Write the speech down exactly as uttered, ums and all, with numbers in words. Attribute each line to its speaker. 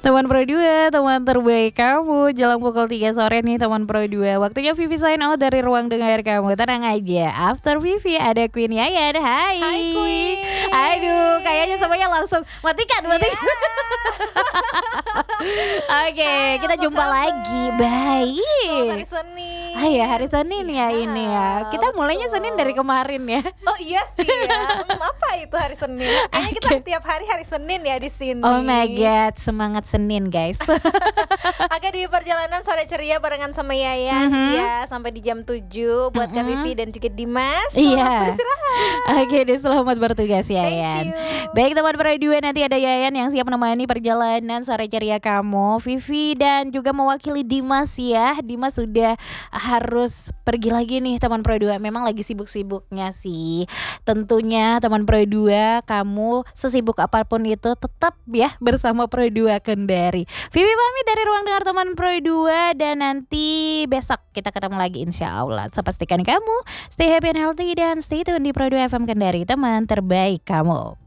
Speaker 1: Teman Pro dua, teman terbaik kamu. Jelang pukul tiga sore nih teman Pro dua. Waktunya Vivi sign out dari ruang dengar kamu. Tenang aja, after Vivi ada Queen Yayan. Hai.
Speaker 2: Hai Queen.
Speaker 1: Aduh, kayaknya semuanya langsung matikan, matikan. Yeah. Oke, okay, kita jumpa kabar? lagi. Baik.
Speaker 2: Hari Senin.
Speaker 1: Ah ya, hari Senin ya, ya ini ya. Kita betul. mulainya Senin dari kemarin ya.
Speaker 2: Oh iya sih ya. Hmm, apa itu hari Senin? Kayaknya kita okay. tiap hari hari Senin ya di sini.
Speaker 1: Oh my god, semangat Senin guys.
Speaker 2: Oke, di perjalanan sore ceria barengan sama Yayan mm-hmm. ya sampai di jam tujuh buat mm-hmm. Kak Vivi dan juga Dimas.
Speaker 1: Iya. Oke, deh selamat bertugas Yayan. Baik teman Pro dua, nanti ada Yayan yang siap menemani perjalanan sore ceria kamu, Vivi dan juga mewakili Dimas ya. Dimas sudah harus pergi lagi nih teman Pro dua. Memang lagi sibuk-sibuknya sih. Tentunya teman Pro dua, kamu sesibuk apapun itu tetap ya bersama Pro dua Kendari. Vivi pamit dari ruang dengar teman Pro dua dan nanti besok kita ketemu lagi insya Allah. So, pastikan kamu stay happy and healthy dan stay tune di Pro dua F M Kendari, teman terbaik kamu.